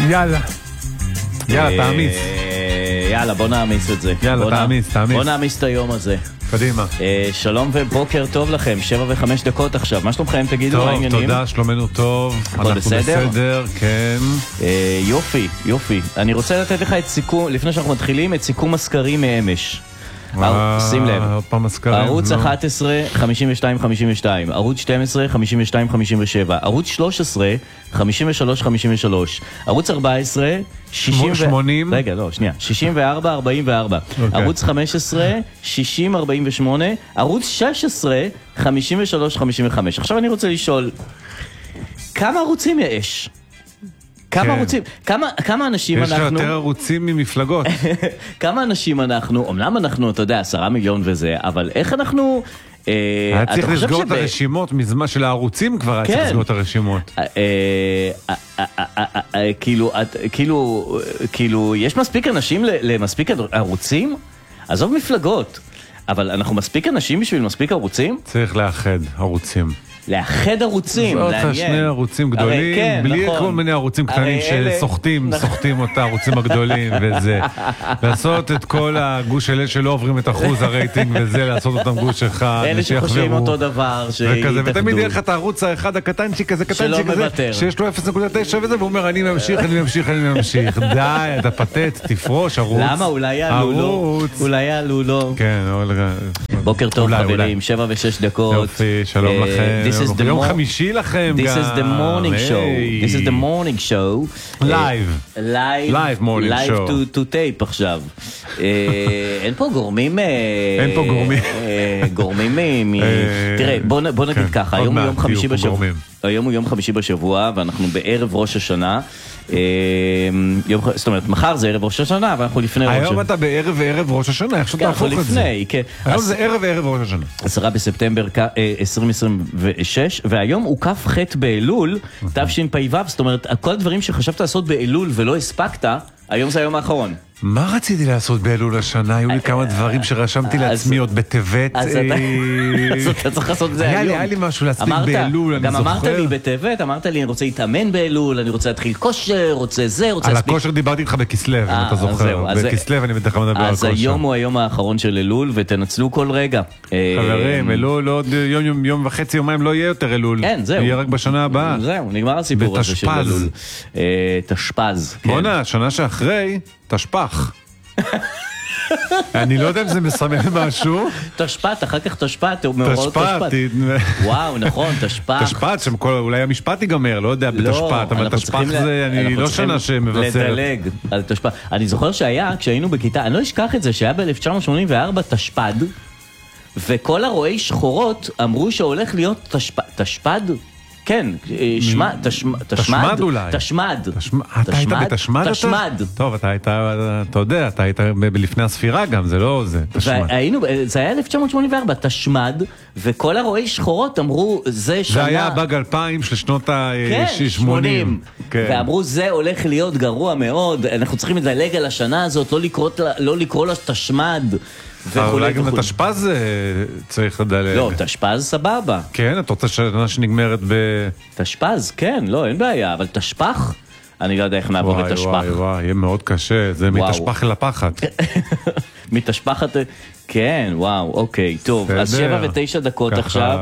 יאללה. יאללה, תעמיס. יאללה, בוא נעמיס את זה. יאללה, תעמיס. בוא נעמיס את היום הזה. קדימה. שלום ובוקר טוב לכם, 7:05 עכשיו. מה שלומכם? תגידו, מה העניינים? טוב, תודה, שלומנו טוב. הכל בסדר? כן. יופי. אני רוצה לתת לך את סיכום, לפני שאנחנו מתחילים, את סיכום הסקרים מאמש. שים לב, ערוץ 11 52-52, ערוץ 12 52-57, ערוץ 13 53-53, ערוץ 14 80, רגע, לא, שנייה, 64-44, ערוץ 15 60-48, ערוץ 16 53-55. עכשיו אני רוצה לשאול, כמה ערוצים יש? כמה ערוצים? כמה אנשים אנחנו... יש יותר ערוצים ממפלגות. כמה אנשים אנחנו, אומנם אנחנו, אתה יודע, 10 מיליון וזה, אבל איך אנחנו... היה צריך לסגור את הרשימות, מזמן של הערוצים כבר היה צריך לסגור את הרשימות. כאילו, יש מספיק אנשים למספיק ערוצים? עזוב מפלגות, אבל אנחנו מספיק אנשים בשביל מספיק ערוצים? צריך לאחד ערוצים. לאחד ערוצים, לעניין. שני ערוצים גדולים, בלי כל מיני ערוצים קטנים שסוחטים אותה, הערוצים הגדולים וזה. לעשות את כל הגוש האלה שלא עוברים את אחוז הרייטינג וזה, לעשות אותם גוש אחד. אלה שחושבים אותו דבר, שיתאחדו. ותמיד יהיה לך את הערוץ האחד הקטנצ'יק הזה, שיש לו 0.9 וזה, והוא אומר, אני ממשיך. די, אתה פתט, תפרוש ערוץ. למה? אולי יעלו לו. כן, בוקר טוב חברים, 7:06. שלום לכם. יום חמישי לכם גם. This is the morning show. Live morning show. Live to tape עכשיו. אין פה גורמים... תראה, בוא נגיד ככה, היום הוא יום חמישי בשבוע, ואנחנו בערב ראש השנה. זאת אומרת, מחר זה ערב ראש השנה, ואנחנו לפני ראש השנה. היום אתה בערב ראש השנה, איך שאתה הפוך את זה? היום זה ערב ראש השנה. 10 בספטמבר 2026, והיום הוא כ"ח באלול, תשפ"ו, זאת אומרת, כל הדברים שחשבת לעשות באלול ולא הספקת, היום זה היום האחרון. מה רציתי לעשות באלול השנה? היו לי כמה דברים שרשמתי לעצמי עוד בטבת. אז אתה צריך לעשות את זה היום. היה לי משהו להספיק באלול, אני זוכר. גם אמרת לי בטבת, אמרת לי אני רוצה להתאמן באלול, אני רוצה להתחיל כושר, רוצה זה, רוצה להספיק. על הכושר דיברתי איתך בכסלב, אם אתה זוכר. בכסלב אני בטח מדבר על כושר. אז היום הוא היום האחרון של אלול, ותנצלו כל רגע. חברים, אלול עוד יום וחצי, יומיים לא יהיה יותר אלול. כן, זהו. יהיה רק בשנה הבאה. זהו, נגמר הסיפור הזה של אלול. תשפ"ז. בונה, שנה שאחרי, תשפ"ח. אני לא יודע אם זה מסמל משהו. תשפ"ט, אחר כך תשפ"ט, הוא מאורעות תשפ"ט. וואו, נכון, תשפ"ח. תשפ"ט, אולי המשפט ייגמר, לא יודע בתשפ"ט, אבל תשפ"ח זה, אני לא שנה שמבשרת. לדלג על תשפ"ט. אני זוכר שהיה, כשהיינו בכיתה, אני לא אשכח את זה, שהיה ב-1984 תשפ"ד, וכל הרואי שחורות אמרו שהולך להיות תשפ"ד. כן, תשמד אולי. תשמד. אתה היית בתשמד? תשמד. טוב, אתה יודע, אתה היית לפני הספירה גם, זה לא זה, תשמד. זה היה 1984, תשמד, וכל הרואי שחורות אמרו, זה שנה... זה היה באג 2000 של שנות ה-80. ואמרו, זה הולך להיות גרוע מאוד, אנחנו צריכים לדלג על השנה הזאת, לא לקרוא לה תשמד. אולי גם התשפ"ז צריך לדלג. לא, תשפ"ז סבבה. כן, אתה רוצה שנה שנגמרת ב... תשפ"ז, כן, לא, אין בעיה, אבל תשפ"ח? אני לא יודע איך נעבור לתשפ"ח. וואי, יהיה מאוד קשה, זה מתשפ"ח לפחד. מתשפ"חת, כן, וואו, אוקיי, טוב, אז 7:09 עכשיו.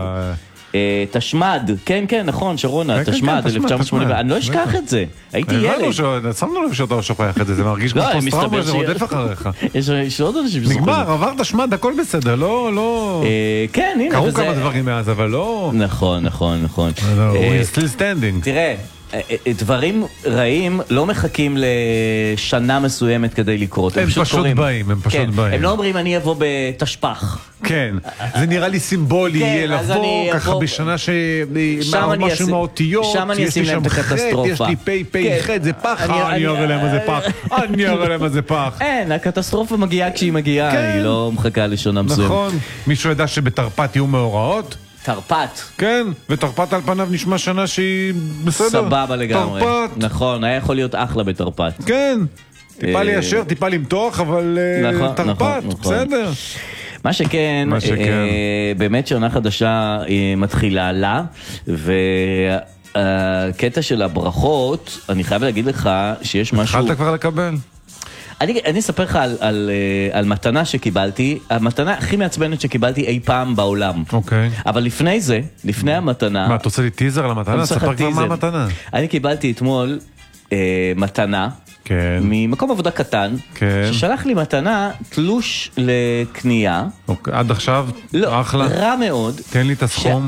תשמד, כן, נכון, שרונה, תשמד, 1980, אני לא אשכח את זה, הייתי ילד. שמנו לב שאתה שוכח את זה, זה מרגיש כמו פוסט-טראומה, זה רודף אחריך. יש עוד אנשים שזוכרים. נגמר, עבר תשמד, הכל בסדר, לא... כן, הנה. קרו כמה דברים מאז, אבל לא... נכון. We're still standing. תראה, דברים רעים לא מחכים לשנה מסוימת כדי לקרות. הם פשוט באים. הם לא אומרים אני אבוא בתשפ"ח. כן, זה נראה לי סימבולי, יהיה לבוא ככה בשנה משהו מהאותיות, שם אני אשים להם את הקטסטרופה. יש לי פי חד, זה פח, אני אראה להם מה זה פח. אין, הקטסטרופה מגיעה כשהיא מגיעה, היא לא מחכה לשונה מסוימת. נכון, מישהו ידע שבתרפ"ט יהיו מאורעות? תרפ"ט. כן, ותרפ"ט על פניו נשמע שנה שהיא בסדר. סבבה לגמרי. תרפ"ט. נכון, היה יכול להיות אחלה בתרפ"ט. כן, טיפה ליישר, טיפה למתוח, אבל תרפ"ט, בסדר. מה שכן, באמת שנה חדשה מתחילה לה, הקטע של הברכות, אני חייב להגיד לך שיש משהו... התחלת כבר לקבל? אני אספר לך על מתנה שקיבלתי, המתנה הכי מעצבנת שקיבלתי אי פעם בעולם. אוקיי. אבל לפני זה, לפני המתנה... מה, אתה עושה לי טיזר על המתנה? ספר כבר מה המתנה. אני קיבלתי אתמול מתנה. כן. ממקום עבודה קטן, כן. ששלח לי מתנה תלוש לקנייה. אוקיי, עד עכשיו? לא, אחלה. רע מאוד. תן לי את הסכום.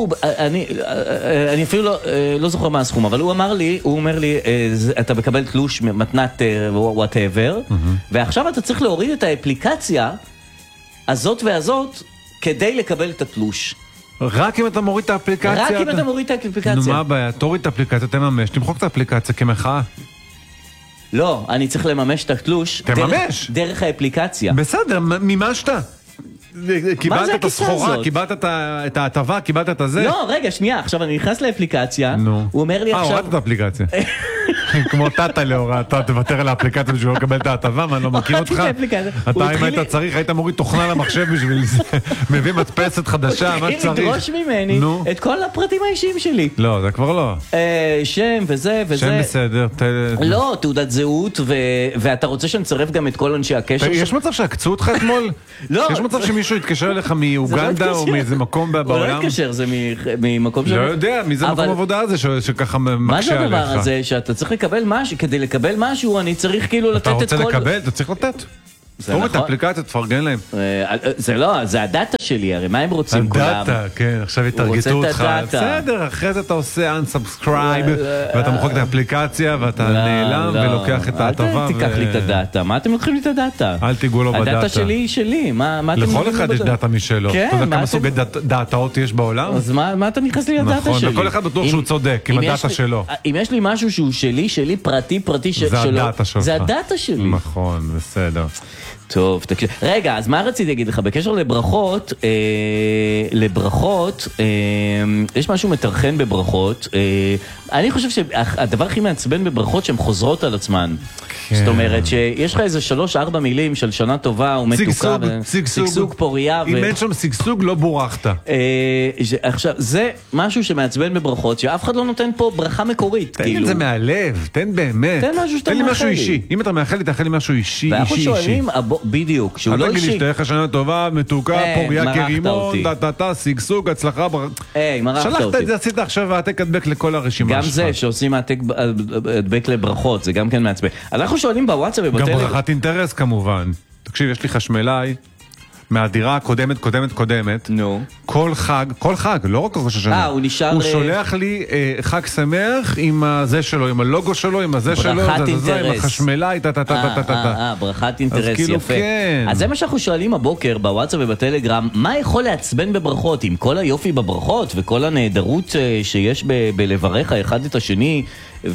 אני אפילו לא זוכר מה הסכום, אבל הוא אומר לי, אתה מקבל תלוש מתנת whatever, ועכשיו אתה צריך להוריד את האפליקציה הזאת והזאת, כדי לקבל את התלוש. רק אם אתה מוריד את האפליקציה? רק אם אתה מוריד את האפליקציה. נו, מה הבעיה? תוריד את האפליקציה, תממש, תמחוק את האפליקציה כמחאה. לא, אני צריך לממש את התלוש. תממש. דרך האפליקציה. בסדר, מימשת. קיבלת את הסחורה, קיבלת את ההטבה, קיבלת את הזה. לא, רגע, שנייה, עכשיו אני נכנס לאפליקציה, הוא אומר לי עכשיו... הורדת את האפליקציה. כמו טאטה להוראה, אתה תוותר על האפליקציה בשביל לא לקבל את ההטבה, מה, אני לא מכיר אותך? אתה אם היית צריך, היית מוריד תוכנה למחשב בשביל זה, מביא מדפסת חדשה, מה שצריך. התחיל לדרוש ממני את כל הפרטים האישיים שלי. לא, זה כבר לא. שם וזה וזה. שם בסדר. לא, תעודת זהות, ואתה רוצה שנצרף גם את כל אנשי הקשר. יש מצב שעקצו אותך אתמול? לא. יש מצב שמישהו יתקשר אליך מאוגנדה או מאיזה מקום בעולם? הוא לא יתקשר, זה ממקום לא יודע, מי זה מקום עבודה הזה שככה מקשה עליך? מה זה הדבר הזה שאתה צריך לקבל משהו, כדי לקבל משהו אני צריך כאילו לתת את כל... אתה רוצה לקבל? אתה צריך לתת. תראו את האפליקציה, תפרגן להם. זה לא, זה הדאטה שלי, הרי מה הם רוצים כולם? הדאטה, כן, עכשיו יתרגטו אותך. בסדר, אחרי זה אתה עושה unsubscribe, ואתה מוחק את האפליקציה, ואתה נעלם ולוקח את ההטבה. אל תיקח לי את הדאטה, מה אתם לוקחים לי את הדאטה? אל תיגעו לו בדאטה. הדאטה שלי היא שלי, מה אתם לוקחים לכל אחד יש דאטה משלו. אתה יודע כמה סוגי דאטאות יש בעולם? אז מה אתה נכנס לי לדאטה שלי? נכון, וכל אחד בטוח שהוא צודק, עם הדאטה שלו. אם יש לי משהו שהוא שלי, פרטי שלו, זה הדאטה שלך. זה הדאטה שלי. נכון, בסדר. טוב, תקשיב. רגע, אז מה רציתי להגיד לך? בקשר לברכות, יש משהו מתרחן בברכות. אני חושב שהדבר הכי מעצבן בברכות שהן חוזרות על עצמן. זאת אומרת שיש לך איזה 3-4 מילים של שנה טובה ומתוקה. סגסוג, פוריה. אם אין שם סגסוג, לא בורחת. עכשיו, זה משהו שמעצבן בברכות, שאף אחד לא נותן פה ברכה מקורית. תן את זה מהלב, תן באמת. תן לי משהו אישי. אם אתה מאחל לי, תאחל לי משהו אישי. ואנחנו שואלים, בדיוק, שהוא לא אישי. אתה תגיד לי שתהיה לך שנה טובה, מתוקה, פוריה כרימון, דתתה, סגסוג, הצלחה. שלחת את זה, עשית עכשיו העתק הדבק לכל הרשימה שלך. גם זה שעושים העתק הדבק לברכות, זה גם כן מעצבן. אנחנו שואלים בוואטסאפ ובטלגרם. גם ברכת אינטרס כמובן. תקשיב, יש לי חשמלאי מהדירה הקודמת, נו. כל חג, לא רק ראש השנה. הוא נשאר... הוא שולח לי חג שמח עם הזה שלו, עם הלוגו שלו, עם הזה שלו, ברכת אינטרס. עם החשמלאי, ברכת אינטרס, כאילו יפה. כן. אז זה מה שאנחנו שואלים הבוקר בוואטסאפ ובטלגרם, מה יכול לעצבן בברכות, עם כל היופי בברכות וכל הנהדרות שיש בלברך האחד את השני,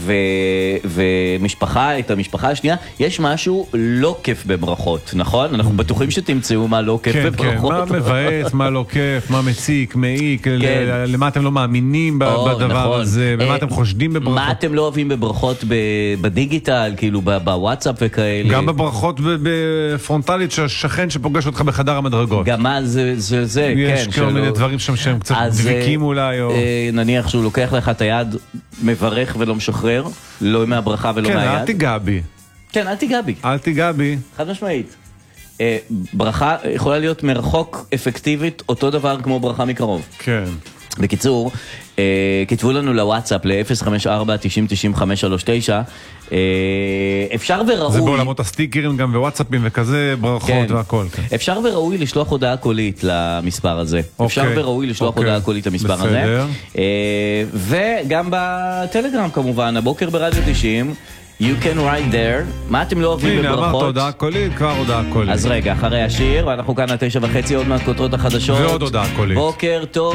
ומשפחה, את המשפחה השנייה, יש משהו לא כיף בברכות, נכון? אנחנו בטוחים שתמצאו מה לא כיף בברכות. כן, מה מבאס, מה לא כיף, מה מציק, מעיק, למה אתם לא מאמינים בדבר הזה, במה אתם חושדים בברכות. מה אתם לא אוהבים בברכות בדיגיטל, כאילו בוואטסאפ וכאלה. גם בברכות בפרונטלית שהשכן שפוגש אותך בחדר המדרגות. גם מה זה, כן. יש כל מיני דברים שם שהם קצת דביקים אולי. נניח שהוא לוקח לך את היד, מברך ולא משחרר, לא מהברכה ולא מהיד. כן, אל תיגע בי. כן, אל תיגע בי. אל תיגע בי. חד משמעית. ברכה יכולה להיות מרחוק אפקטיבית, אותו דבר כמו ברכה מקרוב. כן. בקיצור, כתבו לנו לוואטסאפ ל-054-90-9539, אפשר וראוי... זה בעולמות הסטיקרים גם ווואטסאפים וכזה, ברכות והכל. אפשר וראוי לשלוח הודעה קולית למספר הזה. אפשר וראוי לשלוח הודעה קולית למספר הזה. וגם בטלגרם כמובן, הבוקר ברדיו 90, You can write there. מה אתם לא אוהבים בברכות? הנה, אמרת הודעה קולית, כבר הודעה קולית. אז רגע, אחרי השיר, ואנחנו כאן 9:30, עוד מעט כותרות החדשות. ועוד הודעה קולית. בוקר טוב